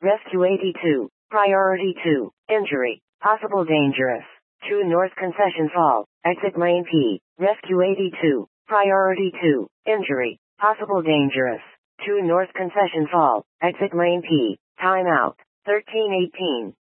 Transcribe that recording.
Rescue 82. Priority 2. Injury. Possible dangerous. 2 North Concession Fall. Exit lane P. Rescue 82. Priority 2. Injury. Possible dangerous. 2 North Concession Fall. Exit lane P. Timeout. 13:18.